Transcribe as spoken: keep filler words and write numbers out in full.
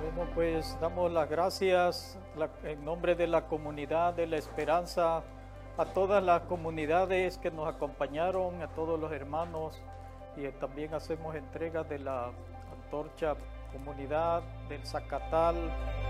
Bueno, pues damos las gracias la- en nombre de la comunidad de la Esperanza a todas las comunidades que nos acompañaron, a todos los hermanos y eh, también hacemos entrega de la antorcha comunidad del Zacatal.